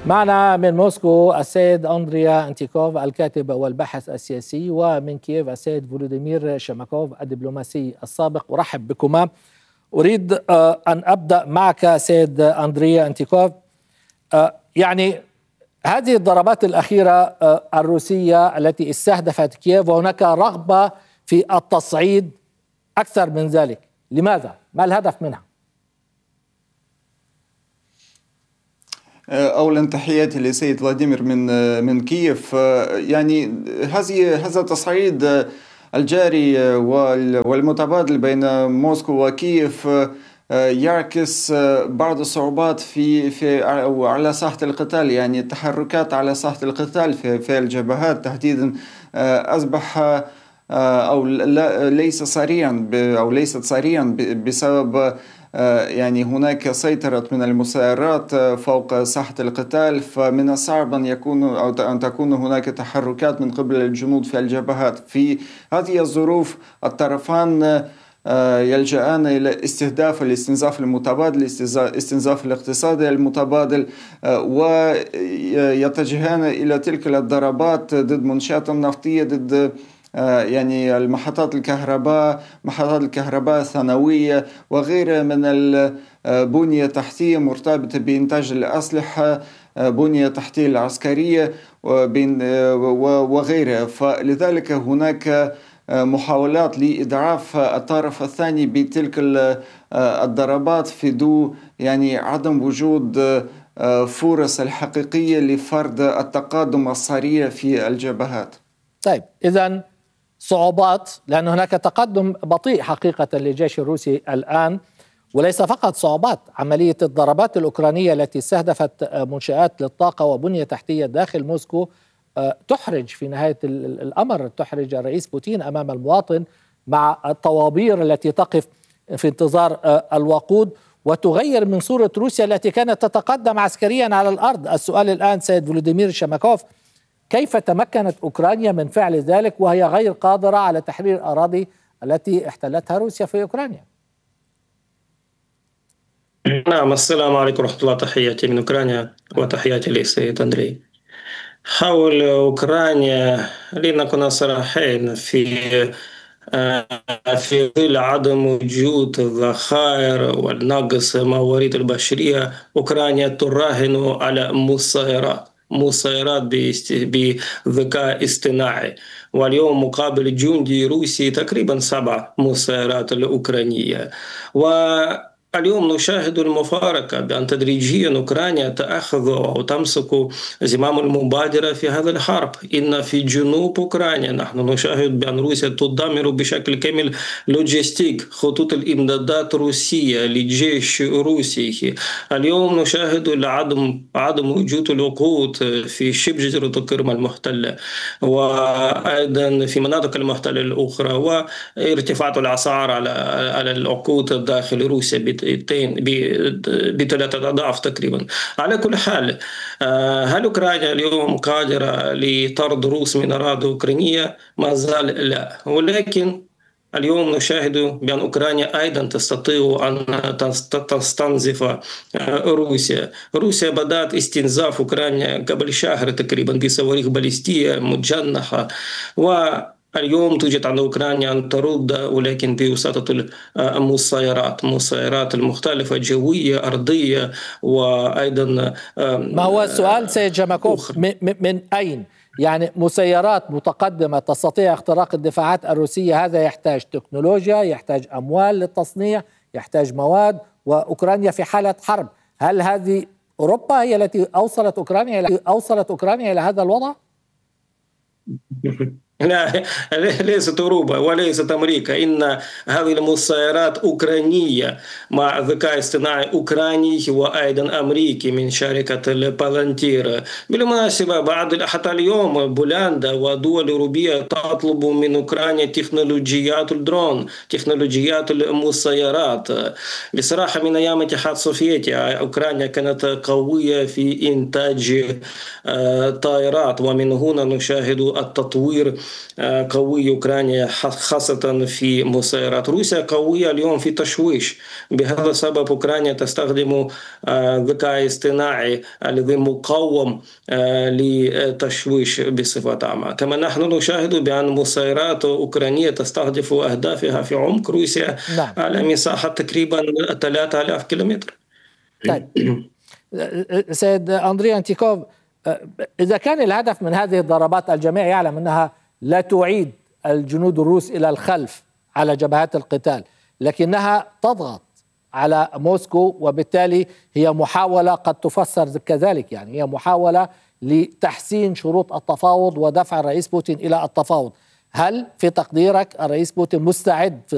معنا من موسكو السيد أندريا أنتيكوف الكاتب والباحث السياسي، ومن كييف السيد فولوديمير شماكوف الدبلوماسي السابق. أرحب بكما. أريد أن أبدأ معك سيد أندريا أنتيكوف. يعني هذه الضربات الأخيرة الروسية التي استهدفت كييف، وهناك رغبة في التصعيد أكثر من ذلك، لماذا؟ ما الهدف منها؟ أولا تحياتي لسيد فلاديمير من كييف. يعني هذا التصعيد الجاري والمتبادل بين موسكو وكييف يعكس بعض الصعوبات في أو على ساحة القتال. يعني التحركات على ساحة القتال في الجبهات تحديدا أصبح أو ليس سريعا أو ليست سريعا بسبب يعني هناك سيطرة من المسيرات فوق ساحة القتال، فمن الصعب أن يكون أو أن تكون هناك تحركات من قبل الجنود في الجبهات. في هذه الظروف الطرفان يلجأان إلى الاستنزاف المتبادل، استنزاف الاقتصاد المتبادل، ويتجهان إلى تلك الضربات ضد منشآت نفطية، ضد يعني محطات الكهرباء الثانوية وغيرها من البنية التحتية مرتبطة بإنتاج الأسلحة، بنية تحتية العسكرية وغيرها. فلذلك هناك محاولات لإضعاف الطرف الثاني بتلك الضربات في ضوء يعني عدم وجود فرص الحقيقية لفرض التقادم السريع في الجبهات. طيب، إذن صعوبات، لأن هناك تقدم بطيء حقيقة للجيش الروسي الآن، وليس فقط صعوبات. عملية الضربات الأوكرانية التي استهدفت منشآت للطاقة وبنية تحتية داخل موسكو تحرج في نهاية الأمر، تحرج الرئيس بوتين أمام المواطن مع الطوابير التي تقف في انتظار الوقود، وتغير من صورة روسيا التي كانت تتقدم عسكريا على الأرض. السؤال الآن سيد فولوديمير شماكوف، كيف تمكنت أوكرانيا من فعل ذلك وهي غير قادرة على تحرير الأراضي التي احتلتها روسيا في أوكرانيا؟ نعم، السلام عليكم ورحمة الله. تحياتي من أوكرانيا وتحياتي للسيد أندري. حول أوكرانيا لنكون صريحين، في ظل عدم وجود الذخائر والنقص الموارد البشرية، أوكرانيا تراهن على مسيرات بذكاء اصطناعي، واليوم مقابل جندي روسي تقريبا 7 مسيرات الأوكرانية. اليوم نشاهد المفارقة بأن تدريجيا أوكرانيا تأخذ أو تمسك زمام المبادرة في هذا الحرب. إن في جنوب أوكرانيا نحن نشاهد بأن روسيا تدمر بشكل كامل لوجستيك خطوط الإمدادات الروسية للجيش الروسي. اليوم نشاهد عدم وجود الوقود في شبه جزيرة القرم المحتلة، وأيضا في مناطق المحتلة الأخرى، وارتفاع الأسعار على الوقود داخل روسيا ب3 أضعاف تقريبا. على كل حال، هل أوكرانيا اليوم قادرة لطرد روس من أراضي أوكرانية؟ ما زال لا، ولكن اليوم نشاهد بأن أوكرانيا أيضا تستطيع أن تستنزف روسيا بدأت استنزاف أوكرانيا قبل شهر تقريبا بصواريخ باليستية مجنحة، اليوم توجد عند أوكرانيا أن ترد، ولكن بواسطة المسيرات المختلفة، جوية، أرضية، وأيضا ما هو السؤال سيد جماكوف؟ من أين؟ يعني مسيرات متقدمة تستطيع اختراق الدفاعات الروسية، هذا يحتاج تكنولوجيا، يحتاج أموال للتصنيع، يحتاج مواد، وأوكرانيا في حالة حرب. هل هذه أوروبا هي التي أوصلت أوكرانيا إلى هذا الوضع؟ لا، ليست أوروبا وليست أمريكا. إن هذه المسيرات أوكرانية مع ذكاء اصطناعي أوكراني وأيضا أمريكي من شركة البالانتير. بالمناسبة حتى اليوم بولندا ودول أوروبية تطلب من أوكرانيا تكنولوجيات الدرون، تكنولوجيات المسيرات. بصراحة من أيام الاتحاد السوفيتي أوكرانيا كانت قوية في إنتاج طائرات، ومن هنا نشاهد التطوير قوية أوكرانيا خاصة في مسيرات. روسيا قوية اليوم في تشويش، بهذا السبب أوكرانيا تستخدم ذكاء اصطناعي الذي مقاوم لتشويش بصفة عامة. كما نحن نشاهد بأن مسيرات أوكرانية تستهدف أهدافها في عمق روسيا نعم. على مساحة تقريبا 3000 كيلومتر. طيب سيد أندري أنتيكوف، إذا كان الهدف من هذه الضربات، الجميع يعلم أنها لا تعيد الجنود الروس إلى الخلف على جبهات القتال، لكنها تضغط على موسكو، وبالتالي هي محاولة قد تفسر كذلك، يعني هي محاولة لتحسين شروط التفاوض ودفع الرئيس بوتين إلى التفاوض. هل في تقديرك الرئيس بوتين مستعد في